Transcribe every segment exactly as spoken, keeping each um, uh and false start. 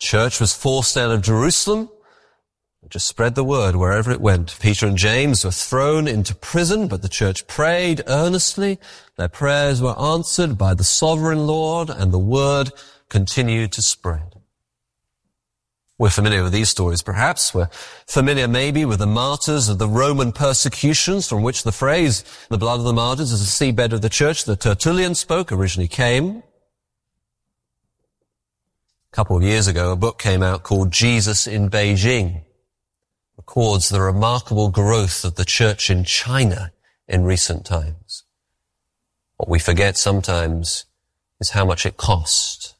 church was forced out of Jerusalem. It just spread the word wherever it went. Peter and James were thrown into prison, but the church prayed earnestly. Their prayers were answered by the sovereign Lord, and the word continued to spread. We're familiar with these stories, perhaps. We're familiar maybe with the martyrs of the Roman persecutions, from which the phrase, the blood of the martyrs is the seabed of the church, that Tertullian spoke, originally came. A couple of years ago, a book came out called Jesus in Beijing. Records the remarkable growth of the church in China in recent times. What we forget sometimes is how much it cost.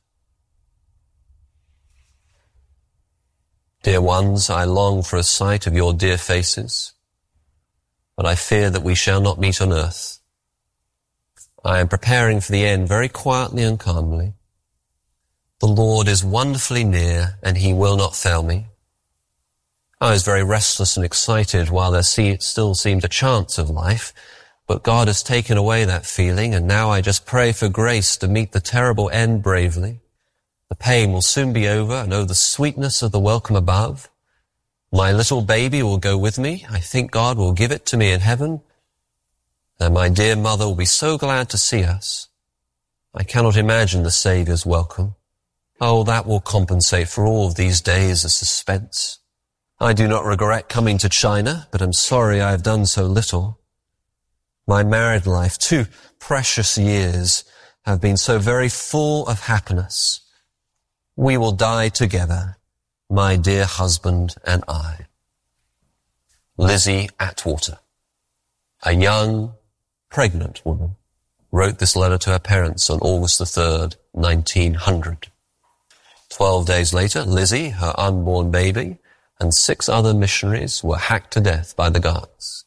Dear ones, I long for a sight of your dear faces, but I fear that we shall not meet on earth. I am preparing for the end very quietly and calmly. The Lord is wonderfully near, and he will not fail me. I was very restless and excited while there still seemed a chance of life, but God has taken away that feeling, and now I just pray for grace to meet the terrible end bravely. The pain will soon be over, and oh, the sweetness of the welcome above. My little baby will go with me. I think God will give it to me in heaven. And my dear mother will be so glad to see us. I cannot imagine the Saviour's welcome. Oh, that will compensate for all of these days of suspense. I do not regret coming to China, but am sorry I have done so little. My married life, two precious years, have been so very full of happiness. We will die together, my dear husband and I. Lizzie Atwater, a young, pregnant woman, wrote this letter to her parents on August the third, nineteen hundred. Twelve days later, Lizzie, her unborn baby, and six other missionaries were hacked to death by the guards.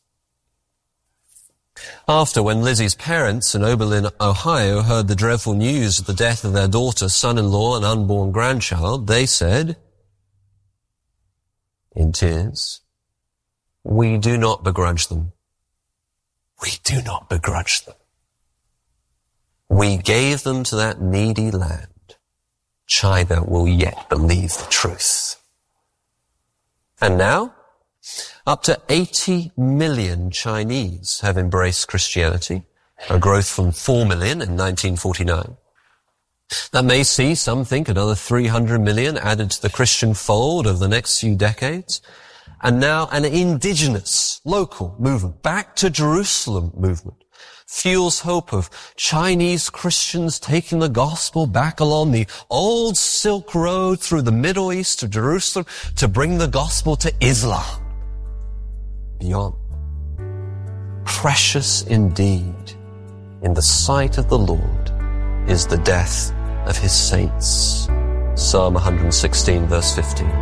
After, when Lizzie's parents in Oberlin, Ohio, heard the dreadful news of the death of their daughter, son-in-law, and unborn grandchild, they said, in tears, "We do not begrudge them. We do not begrudge them. We gave them to that needy land. China will yet believe the truth." And now, up to eighty million Chinese have embraced Christianity, a growth from four million in nineteen forty-nine. That may see, some think, another three hundred million added to the Christian fold over the next few decades. And now an indigenous, local movement, back to Jerusalem movement, fuels hope of Chinese Christians taking the gospel back along the old Silk Road through the Middle East to Jerusalem to bring the gospel to Islam. Beyond. Precious indeed in the sight of the Lord is the death of his saints. Psalm one sixteen, verse fifteen.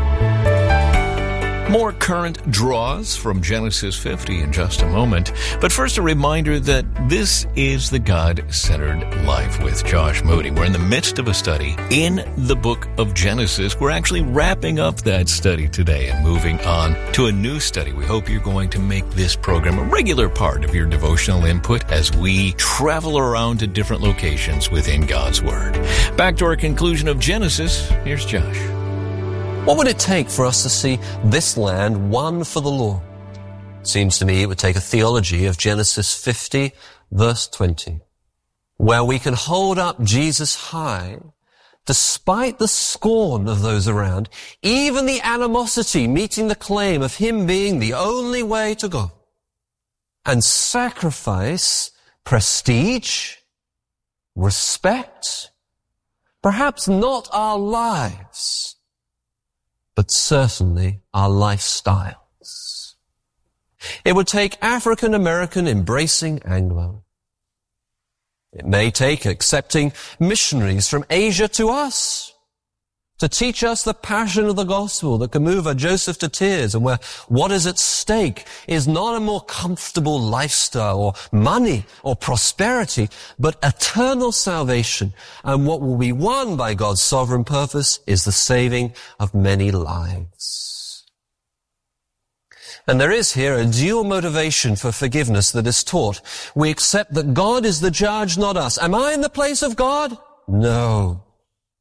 More current draws from Genesis fifty in just a moment. But first, a reminder that this is the God-Centered Life with Josh Moody. We're in the midst of a study in the book of Genesis. We're actually wrapping up that study today and moving on to a new study. We hope you're going to make this program a regular part of your devotional input as we travel around to different locations within God's Word. Back to our conclusion of Genesis, here's Josh. What would it take for us to see this land won for the Lord? It seems to me it would take a theology of Genesis fifty, verse twenty, where we can hold up Jesus high despite the scorn of those around, even the animosity meeting the claim of him being the only way to go, and sacrifice prestige, respect, perhaps not our lives, but certainly our lifestyles. It would take African American embracing Anglo. It may take accepting missionaries from Asia to us to teach us the passion of the gospel that can move a Joseph to tears, and where what is at stake is not a more comfortable lifestyle or money or prosperity, but eternal salvation. And what will be won by God's sovereign purpose is the saving of many lives. And there is here a dual motivation for forgiveness that is taught. We accept that God is the judge, not us. Am I in the place of God? No.